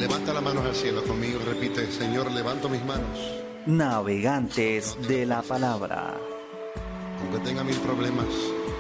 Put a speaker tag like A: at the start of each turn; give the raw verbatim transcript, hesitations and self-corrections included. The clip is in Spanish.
A: Levanta las manos al cielo conmigo y repite: Señor, levanto mis manos.
B: Navegantes de la palabra.
A: Aunque tenga mil problemas,